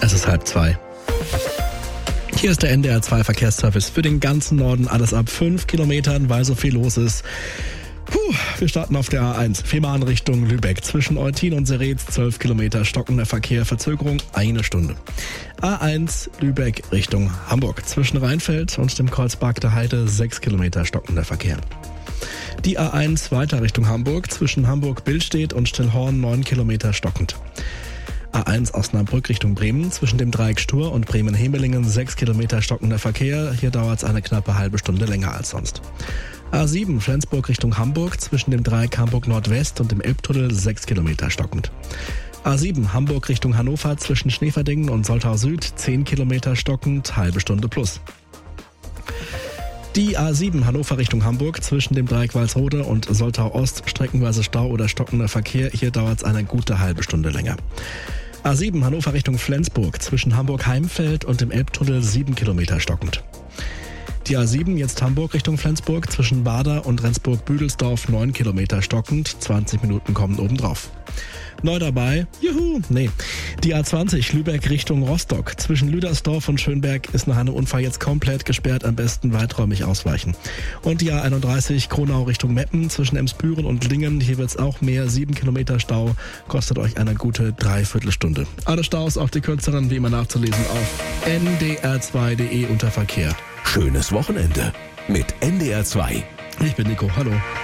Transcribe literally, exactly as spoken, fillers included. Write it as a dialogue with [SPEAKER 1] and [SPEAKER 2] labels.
[SPEAKER 1] Es ist halb zwei. Hier ist der N D R zwei Verkehrsservice für den ganzen Norden. Alles ab fünf Kilometern, weil so viel los ist. Puh, wir starten auf der A eins. Fehmarn Richtung Lübeck. Zwischen Eutin und Seretz zwölf Kilometer stockender Verkehr. Verzögerung eine Stunde. A eins Lübeck Richtung Hamburg. Zwischen Rheinfeld und dem Kreuzberg der Heide sechs Kilometer stockender Verkehr. Die A eins weiter Richtung Hamburg. Zwischen Hamburg-Billstedt und Stillhorn neun Kilometer stockend. A eins Osnabrück Richtung Bremen, zwischen dem Dreieck Stur und Bremen-Hemelingen sechs Kilometer stockender Verkehr. Hier dauert es eine knappe halbe Stunde länger als sonst. A sieben Flensburg Richtung Hamburg, zwischen dem Dreieck Hamburg Nordwest und dem Elbtunnel sechs Kilometer stockend. A sieben Hamburg Richtung Hannover, zwischen Schneeverdingen und Soltau Süd zehn Kilometer stockend, halbe Stunde plus. Die A sieben Hannover Richtung Hamburg, zwischen dem Dreieck Walsrode und Soltau Ost streckenweise Stau oder stockender Verkehr. Hier dauert es eine gute halbe Stunde länger. A sieben Hannover Richtung Flensburg, zwischen Hamburg-Heimfeld und dem Elbtunnel sieben Kilometer stockend. Die A sieben jetzt Hamburg Richtung Flensburg, zwischen Bader und Rendsburg-Büdelsdorf neun Kilometer stockend, zwanzig Minuten kommen obendrauf. Neu dabei, juhu, nee, die A zwanzig Lübeck Richtung Rostock. Zwischen Lüdersdorf und Schönberg ist nach einem Unfall jetzt komplett gesperrt, am besten weiträumig ausweichen. Und die A einunddreißig Kronau Richtung Meppen, zwischen Emsbüren und Lingen, hier wird's auch mehr, sieben Kilometer Stau, kostet euch eine gute Dreiviertelstunde. Alle Staus, auch die kürzeren, wie immer nachzulesen auf n d r zwei punkt d e unter Verkehr.
[SPEAKER 2] Schönes Wochenende mit N D R zwei.
[SPEAKER 1] Ich bin Nico, hallo.